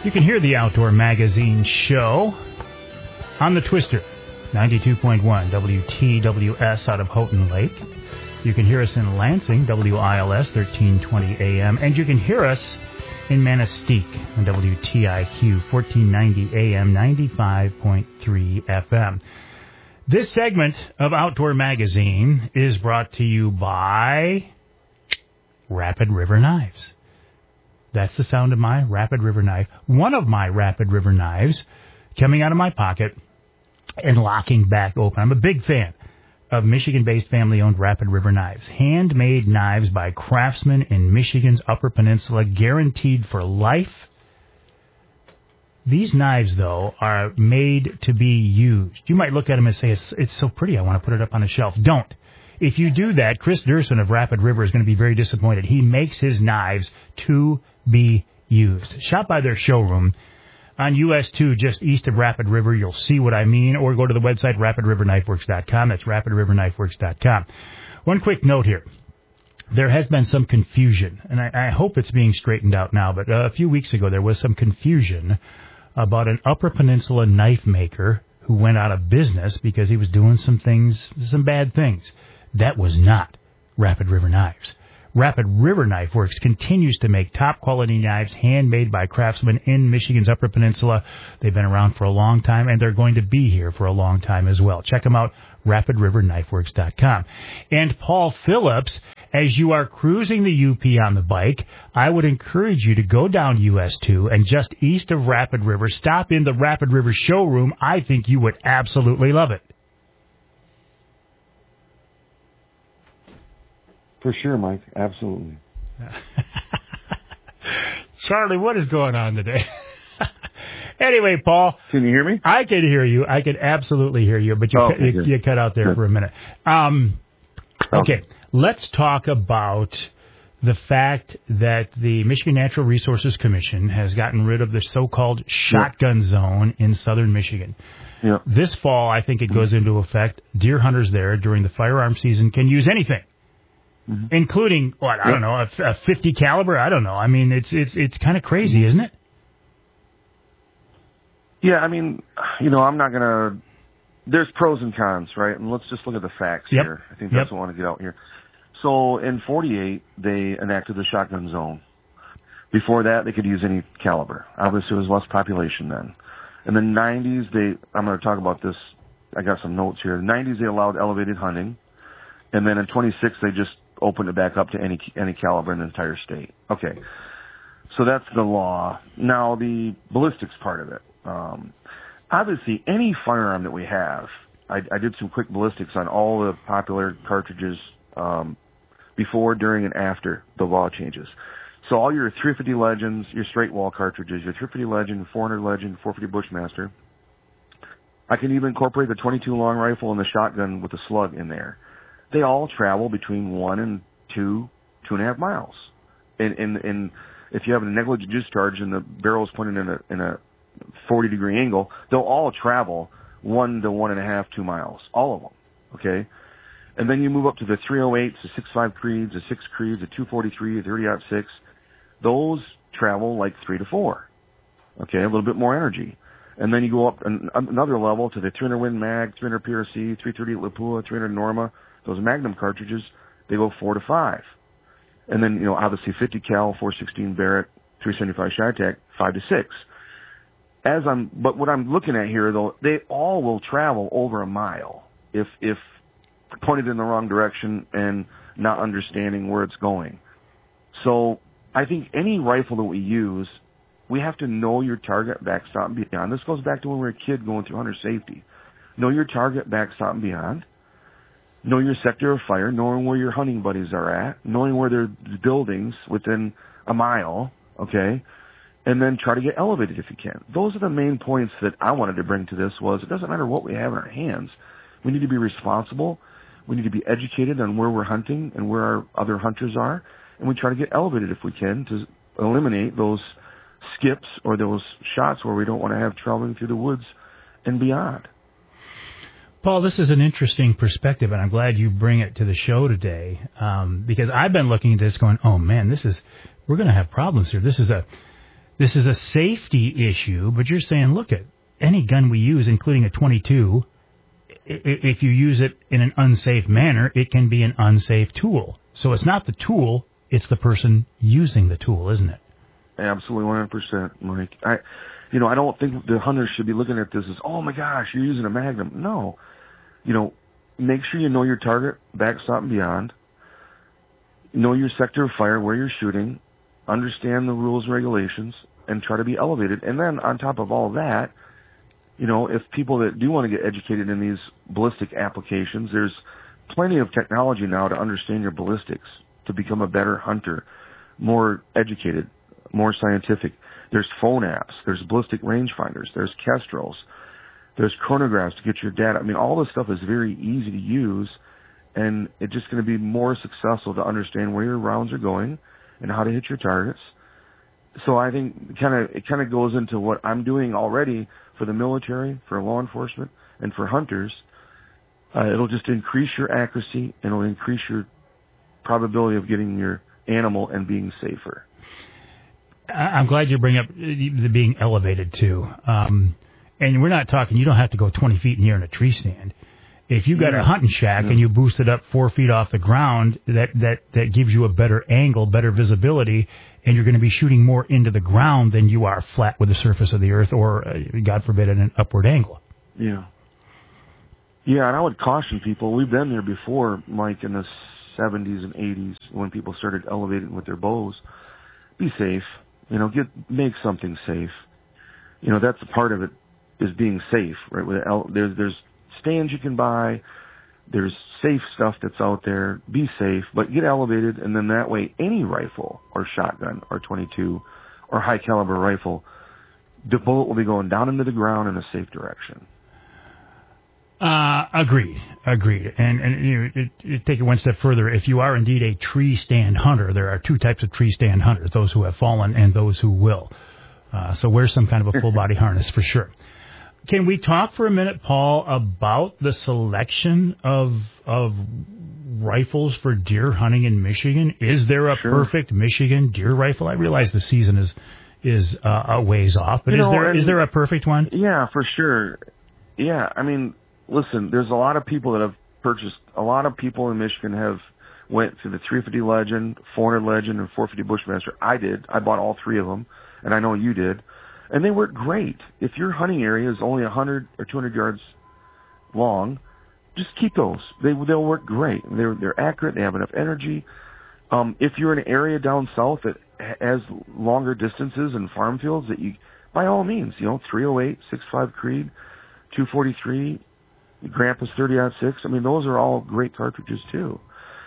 You can hear the Outdoor Magazine show on the Twister, 92.1 WTWS out of Houghton Lake. You can hear us in Lansing, WILS 1320 AM, and you can hear us in Manistee on WTIQ 1490 AM, 95.3 FM. This segment of Outdoor Magazine is brought to you by Rapid River Knives. That's the sound of my Rapid River knife. One of my Rapid River knives coming out of my pocket and locking back open. I'm a big fan of Michigan-based family-owned Rapid River Knives. Handmade knives by craftsmen in Michigan's Upper Peninsula, guaranteed for life. These knives, though, are made to be used. You might look at them and say, it's so pretty, I want to put it up on a shelf. Don't. If you do that, Chris Durson of Rapid River is going to be very disappointed. He makes his knives to be used. Shop by their showroom on US 2, just east of Rapid River. You'll see what I mean. Or go to the website, rapidriverknifeworks.com. That's rapidriverknifeworks.com. One quick note here. There has been some confusion, and I hope it's being straightened out now, but a few weeks ago there was some confusion about an Upper Peninsula knife maker who went out of business because he was doing some bad things. That was not Rapid River Knives. Rapid River Knife Works continues to make top-quality knives handmade by craftsmen in Michigan's Upper Peninsula. They've been around for a long time, and they're going to be here for a long time as well. Check them out, rapidriverknifeworks.com. And Paul Phillips, as you are cruising the UP on the bike, I would encourage you to go down US 2 and just east of Rapid River, stop in the Rapid River showroom. I think you would absolutely love it. For sure, Mike. Absolutely. Charlie, what is going on today? Anyway, Paul. Can you hear me? I can hear you. I can absolutely hear you, but you cut out there for a minute. Okay, let's talk about the fact that the Michigan Natural Resources Commission has gotten rid of the so-called shotgun zone in southern Michigan. Yep. This fall, I think it goes into effect. Deer hunters there during the firearm season can use anything. Mm-hmm. Including, I don't know, a 50 caliber? I don't know. I mean, it's kind of crazy, isn't it? Yeah, I mean, I'm not going to... There's pros and cons, right? And let's just look at the facts here. I think that's what I want to get out here. So in 48, they enacted the shotgun zone. Before that, they could use any caliber. Obviously, there was less population then. In the 90s, I'm going to talk about this. I got some notes here. In the 90s, they allowed elevated hunting. And then in 26, they just opened it back up to any caliber in the entire state. Okay. So that's the law. Now, the ballistics part of it. Obviously, any firearm that we have, I did some quick ballistics on all the popular cartridges before, during, and after the law changes. So all your 350 Legends, your straight wall cartridges, your 350 Legend, 400 Legend, 450 Bushmaster. I can even incorporate the 22 long rifle and the shotgun with the slug in there. They all travel between 1 and 2.5 miles. And if you have a negligent discharge and the barrel is pointed in a 40-degree angle, they'll all travel 1 to 1.5, 2 miles, all of them. Okay, and then you move up to the 308s, the 6.5 Creeds, the 6 Creeds, the 243, the 30-06. Those travel like 3 to 4. Okay, a little bit more energy. And then you go up another level to the 300 Win Mag, 300 PRC, 330 Lapua, 300 Norma. Those Magnum cartridges, they go 4 to 5. And then, obviously 50 cal, 416 Barrett, 375 Chi-Tech, 5 to 6. But what I'm looking at here, though, they all will travel over a mile if pointed in the wrong direction and not understanding where it's going. So I think any rifle that we use, we have to know your target, backstop, and beyond. This goes back to when we were a kid going through hunter safety. Know your target, backstop, and beyond. Know your sector of fire, knowing where your hunting buddies are at, knowing where there's buildings within a mile, okay? And then try to get elevated if you can. Those are the main points that I wanted to bring to this was it doesn't matter what we have in our hands. We need to be responsible. We need to be educated on where we're hunting and where our other hunters are. And we try to get elevated if we can to eliminate those skips or those shots where we don't want to have traveling through the woods and beyond. Paul, this is an interesting perspective, and I'm glad you bring it to the show today because I've been looking at this going, oh, man, we're going to have problems here. This is This is a safety issue, but you're saying, look at any gun we use, including a .22, if you use it in an unsafe manner, it can be an unsafe tool. So it's not the tool, it's the person using the tool, isn't it? Absolutely, 100%, Mike. I don't think the hunters should be looking at this as, oh my gosh, you're using a Magnum. No. Make sure you know your target, backstop and beyond. Know your sector of fire, where you're shooting. Understand the rules and regulations, and try to be elevated. And then on top of all that, if people that do want to get educated in these ballistic applications, there's plenty of technology now to understand your ballistics, to become a better hunter, more educated, more scientific. There's phone apps, there's ballistic rangefinders, there's Kestrels, there's chronographs to get your data. I mean, all this stuff is very easy to use, and it's just going to be more successful to understand where your rounds are going and how to hit your targets. So I think it kind of goes into what I'm doing already for the military, for law enforcement, and for hunters. It'll just increase your accuracy, and it'll increase your probability of getting your animal and being safer. I'm glad you bring up the being elevated, too. And we're not talking, you don't have to go 20 feet in the air in a tree stand. If you got a hunting shack and you boost it up 4 feet off the ground, that gives you a better angle, better visibility, and you're going to be shooting more into the ground than you are flat with the surface of the earth or, God forbid, at an upward angle. Yeah. Yeah, and I would caution people. We've been there before, Mike, in the 70s and 80s when people started elevating with their bows. Be safe. Make something safe. That's a part of it, is being safe, right? There's stands you can buy. There's safe stuff that's out there. Be safe, but get elevated, and then that way any rifle or shotgun or .22 or high caliber rifle, the bullet will be going down into the ground in a safe direction. Agreed. And you take it one step further. If you are indeed a tree stand hunter, there are two types of tree stand hunters: those who have fallen and those who will. So wear some kind of a full body harness for sure. Can we talk for a minute, Paul, about the selection of rifles for deer hunting in Michigan? Is there a perfect Michigan deer rifle? I realize the season is a ways off, but is there a perfect one? Yeah, for sure. Yeah, I mean, listen, there's a lot of people that have purchased. A lot of people in Michigan have went through the 350 Legend, 400 Legend, and 450 Bushmaster. I did. I bought all three of them, and I know you did. And they work great. If your hunting area is only 100 or 200 yards long, just keep those. They'll work great. They're accurate. They have enough energy. If you're in an area down south that has longer distances and farm fields, that you, by all means, 308, 6.5 Creed, 243, Grandpa's 30-06. I mean, those are all great cartridges too.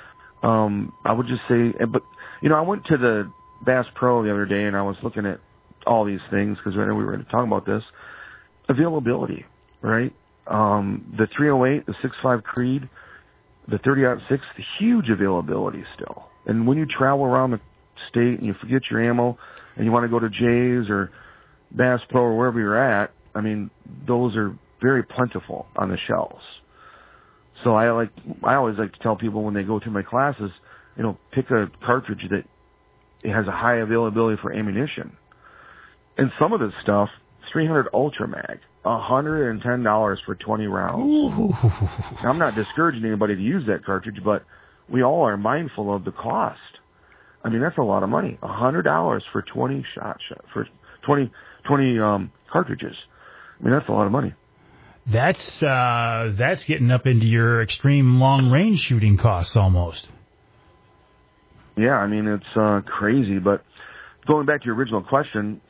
I would just say, but I went to the Bass Pro the other day and I was looking at all these things because I know we were going to talk about this. Availability, right? The 308, the 6.5 Creed, the 30-06, the huge availability still. And when you travel around the state and you forget your ammo and you want to go to Jay's or Bass Pro or wherever you're at, I mean, those are very plentiful on the shelves. So I always like to tell people when they go through my classes, pick a cartridge that has a high availability for ammunition. And some of this stuff, 300 Ultra Mag, $110 for 20 rounds. Now, I'm not discouraging anybody to use that cartridge, but we all are mindful of the cost. I mean, that's a lot of money. $100 for 20 for 20 cartridges. I mean, that's a lot of money. That's getting up into your extreme long range shooting costs almost. Yeah, I mean, it's crazy. But going back to your original question,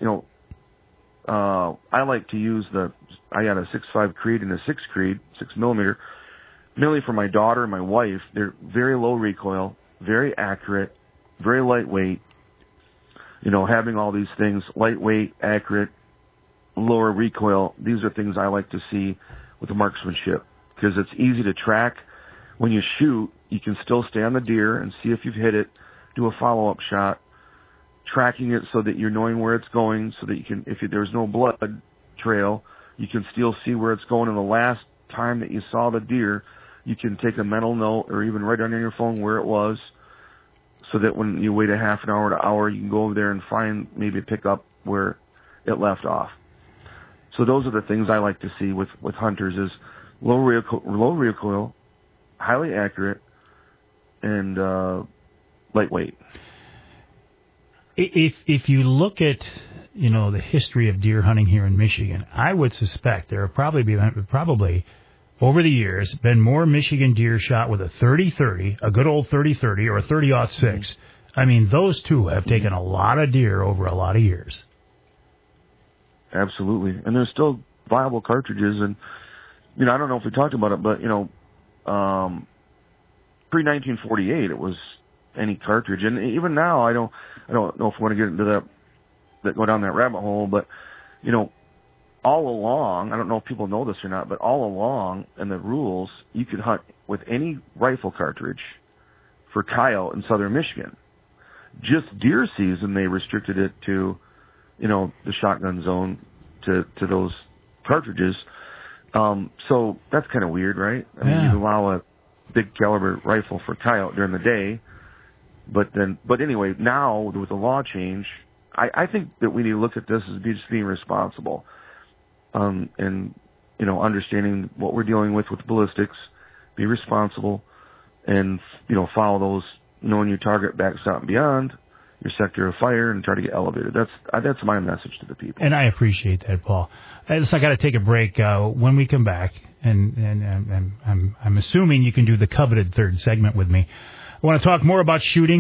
I like to use I got a 6.5 Creed and a 6 Creed, 6mm, mainly for my daughter and my wife. They're very low recoil, very accurate, very lightweight. Having all these things, lightweight, accurate, lower recoil, these are things I like to see with the marksmanship because it's easy to track. When you shoot, you can still stay on the deer and see if you've hit it, do a follow-up shot, tracking it so that you're knowing where it's going so that you can, if there's no blood trail, you can still see where it's going. And the last time that you saw the deer, you can take a mental note or even write down on your phone where it was so that when you wait a half an hour to hour, you can go over there and find maybe pick up where it left off. So those are the things I like to see with hunters is low recoil, highly accurate, and lightweight. If you look at the history of deer hunting here in Michigan, I would suspect there have probably over the years been more Michigan deer shot with a 30-30, a good old 30-30, or a 30-06. I mean, those two have taken a lot of deer over a lot of years. Absolutely, and there's still viable cartridges, and I don't know if we talked about it, but pre-1948 it was any cartridge, and even now I don't know if we want to get into that go down that rabbit hole, but all along, I don't know if people know this or not, but all along in the rules, you could hunt with any rifle cartridge for coyote in southern Michigan. Just deer season, they restricted it to, the shotgun zone to those cartridges. So that's kind of weird, right? I mean, you allow a big caliber rifle for coyote during the day, but anyway, now with the law change, I think that we need to look at this as just being responsible. And, understanding what we're dealing with ballistics, be responsible, and, follow those, knowing your target backs out and beyond, your sector of fire, and try to get elevated. That's my message to the people. And I appreciate that, Paul. I got to take a break. When we come back, and I'm assuming you can do the coveted third segment with me. I want to talk more about shooting.